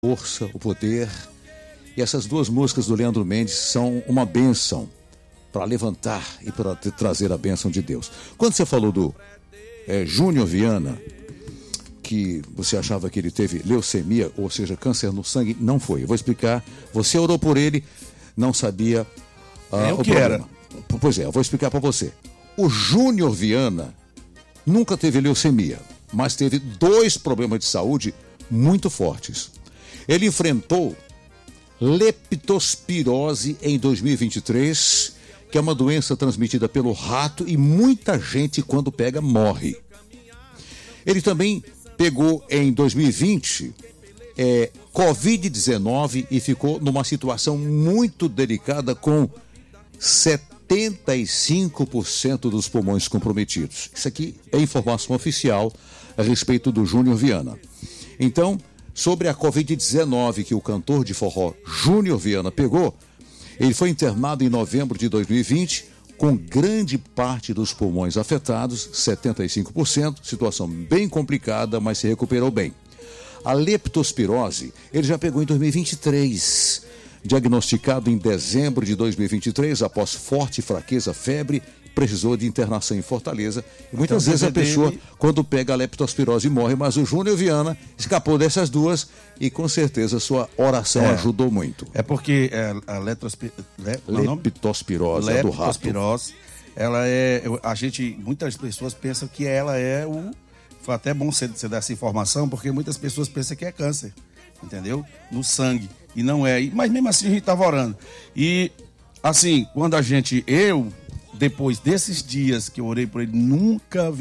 força, o poder. E essas duas músicas do Leandro Mendes são uma bênção para levantar e para trazer a bênção de Deus. Quando você falou do Júnior Viana, que você achava que ele teve leucemia, ou seja, câncer no sangue, não foi. Eu vou explicar. Você orou por ele, não sabia o que era. Pois é, eu vou explicar para você. O Júnior Viana nunca teve leucemia, mas teve 2 problemas de saúde muito fortes. Ele enfrentou leptospirose em 2023, que é uma doença transmitida pelo rato e muita gente, quando pega, morre. Ele também pegou em 2020 Covid-19 e ficou numa situação muito delicada com 75% dos pulmões comprometidos. Isso aqui é informação oficial a respeito do Júnior Viana. Então, sobre a Covid-19 que o cantor de forró Júnior Viana pegou, ele foi internado em novembro de 2020 com grande parte dos pulmões afetados, 75%, situação bem complicada, mas se recuperou bem. A leptospirose ele já pegou em 2023, diagnosticado em dezembro de 2023, após forte fraqueza, febre, precisou de internação em Fortaleza. E muitas vezes a pessoa, quando pega a leptospirose, morre, mas o Júnior Viana escapou dessas duas e com certeza sua oração ajudou muito. É porque a leptospirose é do rato. Ela muitas pessoas pensam que ela é o... Foi até bom você dar essa informação, porque muitas pessoas pensam que é câncer, entendeu? No sangue, e não é. Mas mesmo assim a gente estava orando. E assim, quando depois desses dias que eu orei por ele, nunca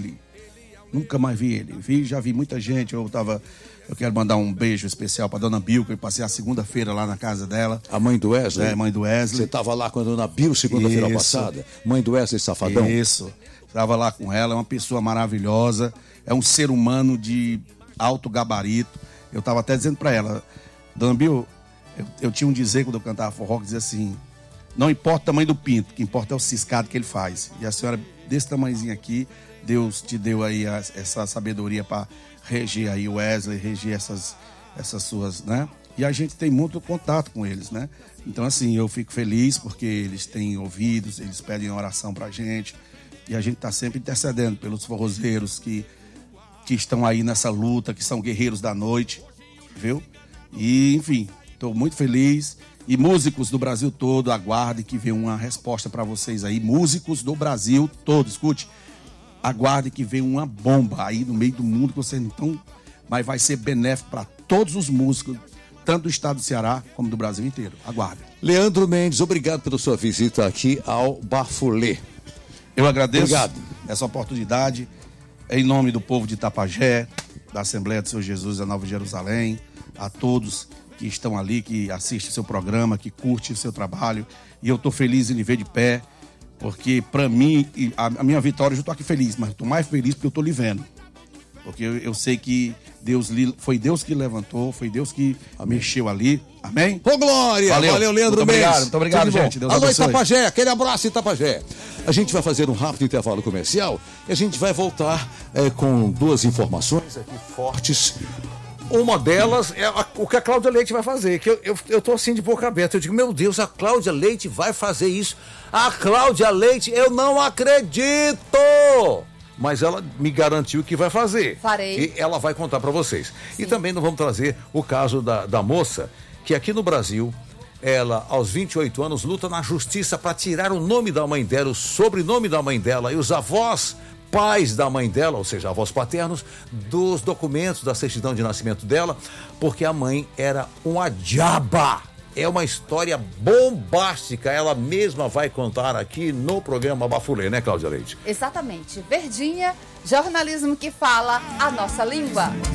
mais vi ele. Já vi muita gente. Eu quero mandar um beijo especial para dona Bill, que eu passei a segunda-feira lá na casa dela. A mãe do Wesley? Mãe do Wesley. Você estava lá com a dona Bill segunda-feira passada? Mãe do Wesley Safadão? Isso. Estava lá com ela, é uma pessoa maravilhosa, é um ser humano de alto gabarito. Eu estava até dizendo para ela, dona Bill, eu tinha um dizer quando eu cantava forró, que dizia assim: não importa o tamanho do pinto, o que importa é o ciscado que ele faz. E a senhora, desse tamanhozinho aqui, Deus te deu aí essa sabedoria para reger aí o Wesley, reger essas suas, né? E a gente tem muito contato com eles, né? Então, assim, eu fico feliz porque eles têm ouvidos, eles pedem oração pra gente. E a gente está sempre intercedendo pelos forrozeiros que estão aí nessa luta, que são guerreiros da noite, viu? E, enfim, estou muito feliz. E músicos do Brasil todo, aguardem que vem uma resposta para vocês aí. Músicos do Brasil todo, escute. Aguardem que vem uma bomba aí no meio do mundo, que vocês não estão... Mas vai ser benéfico para todos os músicos, tanto do estado do Ceará como do Brasil inteiro. Aguardem. Leandro Mendes, obrigado pela sua visita aqui ao Bafulê. Eu agradeço essa oportunidade, em nome do povo de Itapajé, da Assembleia do Senhor Jesus da Nova Jerusalém, a todos que estão ali, que assistem o seu programa, que curtem o seu trabalho. E eu estou feliz em lhe ver de pé, porque para mim, a minha vitória, eu estou aqui feliz, mas estou mais feliz porque eu estou lhe vendo. Porque eu sei que foi Deus que levantou, foi Deus que mexeu ali. Amém? Ô, glória! Valeu, Leandro Mendes. Muito obrigado, gente. Deus abençoe. Alô, Itapajé, aquele abraço, Itapajé. A gente vai fazer um rápido intervalo comercial e a gente vai voltar com 2 informações aqui fortes. Uma delas é o que a Cláudia Leite vai fazer, que eu tô assim de boca aberta. Eu digo, meu Deus, a Cláudia Leite vai fazer isso. A Cláudia Leite, eu não acredito! Mas ela me garantiu que vai fazer. Farei. E ela vai contar para vocês. Sim. E também nós vamos trazer o caso da moça, que aqui no Brasil, ela, aos 28 anos, luta na justiça para tirar o nome da mãe dela, o sobrenome da mãe dela e os avós, pais da mãe dela, ou seja, avós paternos, dos documentos da certidão de nascimento dela, porque a mãe era uma diaba. É uma história bombástica, ela mesma vai contar aqui no programa Bafulê, né, Cláudia Leite? Exatamente. Verdinha, jornalismo que fala a nossa língua.